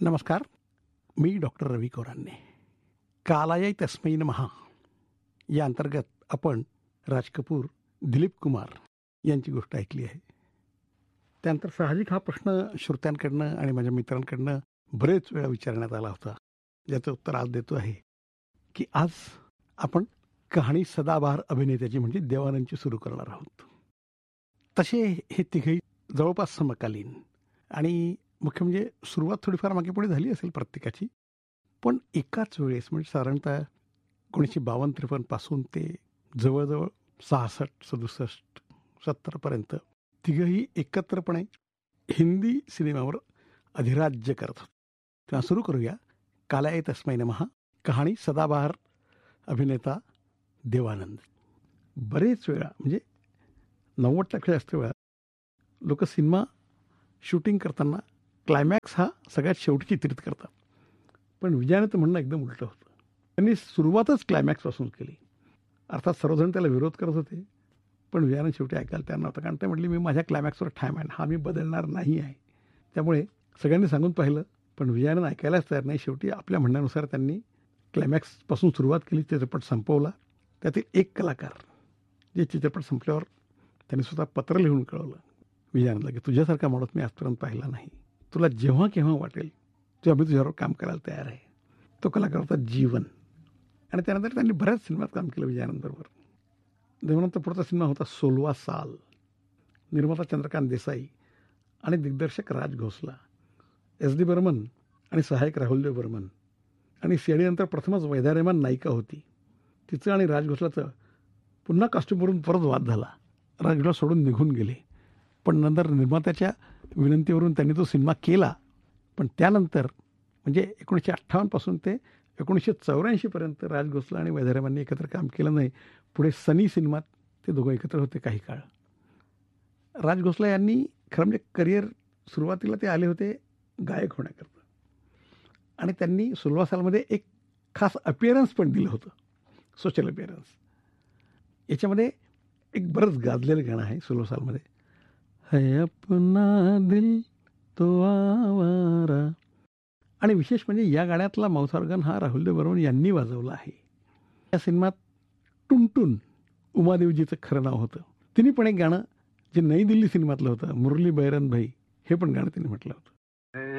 नमस्कार. मी डॉक्टर रवी कोरांने. कालाय तस्मै नमः या अंतर्गत आपण राज कपूर, दिलीप कुमार यांची गोष्ट ऐकली आहे. त्यानंतर साहजिक हा प्रश्न श्रोत्यांकडनं आणि माझ्या मित्रांकडनं बरेच वेळा विचारण्यात आला होता, ज्याचं उत्तर आज देतो आहे की आज आपण कहाणी सदाबहार अभिनेत्याची म्हणजे देवानंदची सुरू करणार आहोत. तसे हे तिघही जवळपास समकालीन आणि मुख्य म्हणजे सुरुवात थोडीफार मागे पुढे झाली असेल प्रत्येकाची, पण एकाच वेळेस म्हणजे साधारणतः 1952-53 पासून ते जवळजवळ 66-67 70पर्यंत तिघंही एकत्रपणे हिंदी सिनेमावर अधिराज्य करत होते. तेव्हा सुरू करूया. कालाय तस्मै नमः, कहाणी सदाबहार अभिनेता देवानंद. बरेच वेळा म्हणजे 90% जास्त वेळा लोक सिनेमा शूटिंग करताना क्लायमॅक्स हा सगळ्यात शेवटी चित्रित करतात, पण विजयानं म्हणणं एकदम उलटं होतं. त्यांनी सुरुवातच क्लायमॅक्सपासून केली. अर्थात सर्वजण त्याला विरोध करत होते, पण विजयानं शेवटी ऐकायला तयार नव्हतं. कारण ते म्हटले, मी माझ्या क्लायमॅक्सवर ठाम आहे, हा मी बदलणार नाही आहे. त्यामुळे सगळ्यांनी सांगून पाहिलं, पण विजयानं ऐकायलाच तयार नाही. शेवटी आपल्या म्हणण्यानुसार त्यांनी क्लायमॅक्सपासून सुरुवात केली, चित्रपट संपवला. त्यातील एक कलाकार जे चित्रपट संपल्यावर त्यांनी स्वतः पत्र लिहून कळवलं विजयानंदला की तुझ्यासारखा माणूस मी आजपर्यंत पाहिला नाही. तुला जेव्हा केव्हा वाटेल तेव्हा मी तुझ्यावर काम करायला तयार आहे. तो कलाकार होता जीवन. आणि त्यानंतर त्यांनी बऱ्याच सिनेमात काम केलं विजयानंदबरोबर. देवानंद पुढचा सिनेमा होता 16 साल. निर्माता चंद्रकांत देसाई आणि दिग्दर्शक राज घोसला, एस डी बर्मन आणि सहाय्यक राहुलदेव बर्मन. आणि सीआयडीनंतर प्रथमच वैद्या रेहमान नायिका होती. तिचं आणि राज घोसलाचं पुन्हा कॉस्ट्यूमवरून परत वाद झाला. राज घोसला सोडून निघून गेले, पण नंतर निर्मात्याच्या विनंतीवरून त्यांनी तो सिनेमा केला. पण त्यानंतर म्हणजे 1958 पासून ते 1984पर्यंत राज घोसला आणि वैद्या रेहमानने एकत्र काम केलं नाही. पुढे सनी सिनेमात ते दोघं एकत्र होते काही काळ. राज घोसला यांनी खरं म्हणजे करिअर सुरुवातीला ते आले होते गायक होण्याकरता, आणि त्यांनी 16 सालमध्ये एक खास अपिअरन्स पण दिलं होतं, सोशल अपिअरन्स. याच्यामध्ये एक बरंच गाजलेलं गाणं आहे 16 सालमध्ये, है अपना दिल तो आवारा. आणि विशेष म्हणजे या गाण्यातला माउथ ऑर्गन हा राहुलदेव बर्मन यांनी वाजवला आहे. या सिनेमात टुनटुन उमादेवजीचं खरं नाव होतं. तिने पण एक गाणं जे नई दिल्ली सिनेमातलं होतं, मुरली बैरन भाई, हे पण गाणं तिने म्हटलं होतं.